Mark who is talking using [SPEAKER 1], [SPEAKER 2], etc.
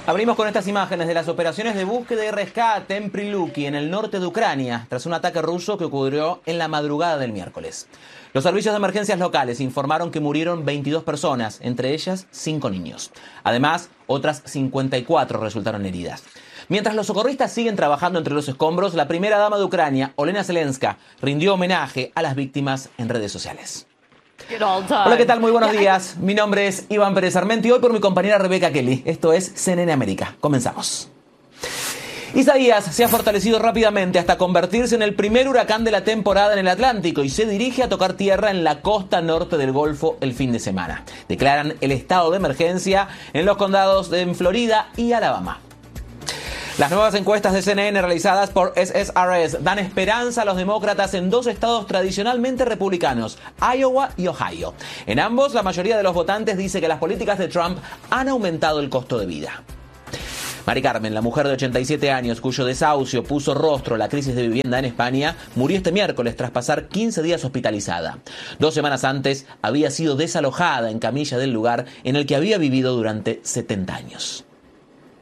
[SPEAKER 1] Abrimos con estas imágenes de las operaciones de búsqueda y rescate en Prilupki, en el norte de Ucrania, tras un ataque ruso que ocurrió en la madrugada del miércoles. Los servicios de emergencias locales informaron que murieron 22 personas, entre ellas 5 niños. Además, otras 54 resultaron heridas. Mientras los socorristas siguen trabajando entre los escombros, la primera dama de Ucrania, Olena Zelenska, rindió homenaje a las víctimas en redes sociales. Hola, ¿qué tal? Muy buenos días. Mi nombre es Iván Pérez Armenti, hoy por mi compañera Rebeca Kelly. Esto es CNN América. Comenzamos. Isaías se ha fortalecido rápidamente hasta convertirse en el primer huracán de la temporada en el Atlántico y se dirige a tocar tierra en la costa norte del Golfo el fin de semana. Declaran el estado de emergencia en los condados de Florida y Alabama. Las nuevas encuestas de CNN realizadas por SSRS dan esperanza a los demócratas en dos estados tradicionalmente republicanos, Iowa y Ohio. En ambos, la mayoría de los votantes dice que las políticas de Trump han aumentado el costo de vida. Mari Carmen, la mujer de 87 años cuyo desahucio puso rostro a la crisis de vivienda en España, murió este miércoles tras pasar 15 días hospitalizada. 2 semanas antes había sido desalojada en camilla del lugar en el que había vivido durante 70 años.